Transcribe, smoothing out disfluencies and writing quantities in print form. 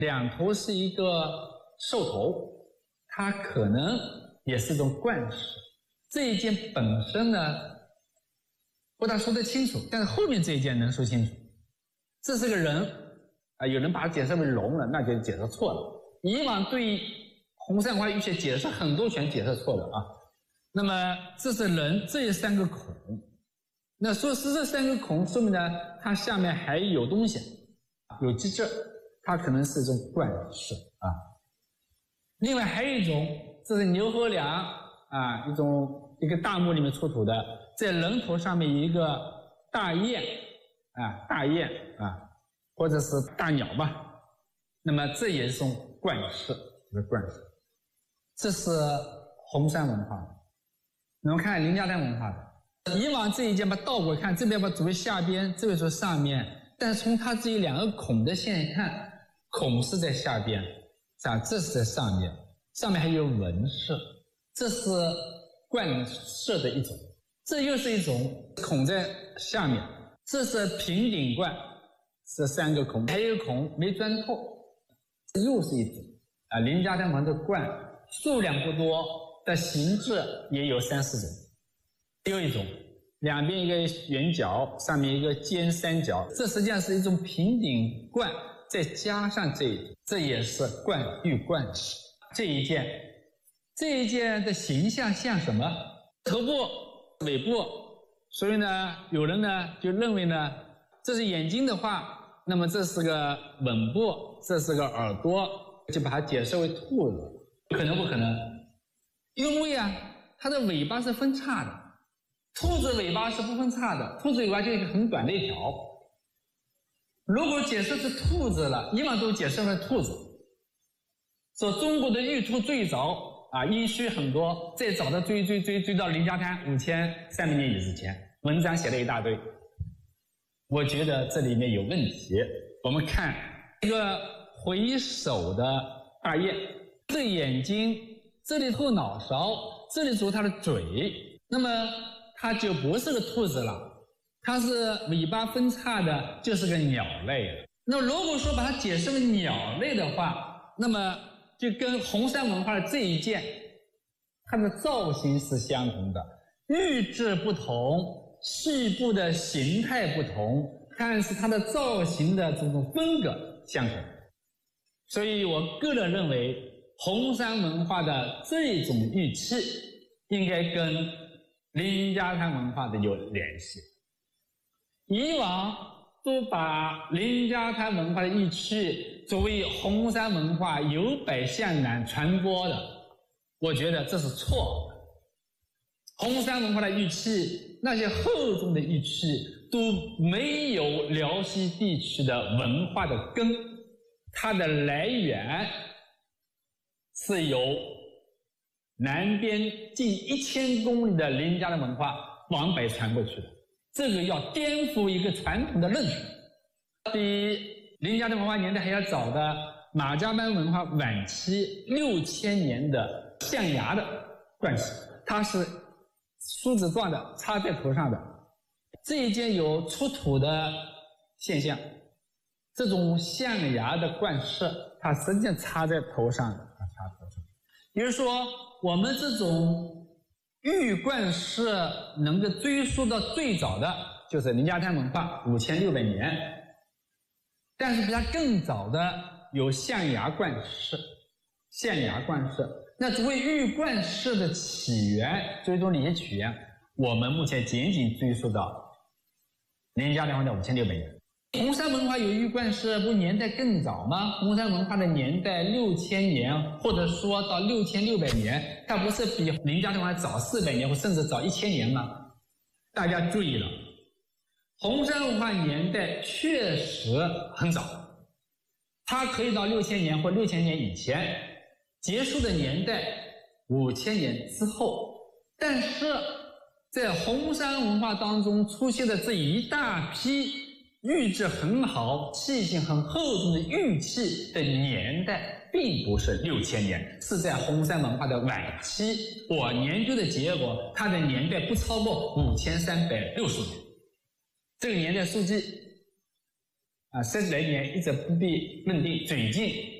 两头是一个兽头，它可能也是一种冠饰。这一件本身呢不大说得清楚，但是后面这一件能说清楚。这是个人啊，有人把它解释为龙了，那就解释错了。以往对红山文化玉器解释很多全解释错了啊。那么这是人，这有3个孔，那说是这3个孔，说明呢它下面还有东西，有机质，它可能是一种冠饰啊。另外还有一种，这是牛头梁啊，一个大墓里面出土的，在人头上面有一个大雁啊，或者是大鸟吧。那么这也是一种冠饰，这是红山文化的。我们看林家滩文化的，以往这一件把倒过看，这边把主为下边，这边是上面，但是从它这2个孔的线看，孔是在下边，这是在上面，上面还有纹饰，这是冠饰的一种，这又是一种孔在下面，这是平顶冠，这3个孔，还有孔没钻透，又是一种啊。林家滩文化的冠数量不多，的形制也有3、4种。又一种，两边一个圆角，上面一个尖三角，这实际上是一种平顶冠，再加上这一种，这也是冠玉冠饰。这一件的形象像什么？头部、尾部。所以呢，有人呢就认为呢，这是眼睛的话，那么这是个吻部，这是个耳朵，就把它解释为兔子。可能不可能？因为啊，它的尾巴是分叉的，兔子尾巴是不分叉的，兔子尾巴就一个很短的一条。如果解释是兔子了，以往都解释为兔子。说中国的玉兔最早啊，殷墟很多，再早的追到林家滩5300年以前，文章写了一大堆。我觉得这里面有问题。我们看一个回首的大雁，这眼睛，这里后脑勺，这里是它的嘴，那么它就不是个兔子了，它是尾巴分叉的，就是个鸟类了。那么如果说把它解释为鸟类的话，那么就跟红山文化的这一件，它的造型是相同的，玉质不同，细部的形态不同，但是它的造型的这种风格相同。所以我个人认为，红山文化的这种玉器应该跟林家滩文化的有联系。以往都把林家滩文化的玉器作为红山文化由北向南传播的，我觉得这是错的。红山文化的玉器，那些厚重的玉器都没有辽西地区的文化的根，它的来源是由南边近1000公里的林家滩文化往北传过去的。这个要颠覆一个传统的论述。比林家滩文化年代还要早的马家班文化晚期6000年的象牙的冠饰，它是梳子状的，插在头上的。这一件有出土的现象，这种象牙的冠饰，它实际上插在头上的，比如说我们这种玉冠饰能够追溯到最早的就是林家滩文化5600年，但是比它更早的有象牙冠饰。那作为玉冠饰的起源，最终理起源，我们目前仅仅追溯到林家滩文化5600年。红山文化有玉冠饰，不年代更早吗？红山文化的年代6000年，或者说到6600年，它不是比林家滩文化早400年，或甚至早1000年吗？大家注意了，红山文化年代确实很早，它可以到6000年或6000年以前，结束的年代5000年之后。但是在红山文化当中出现的这一大批玉质很好、器型很厚重的玉器的年代并不是6000年，是在红山文化的晚期。我研究的结果，它的年代不超过5360年。这个年代数据啊，色来言一则不必论定，嘴径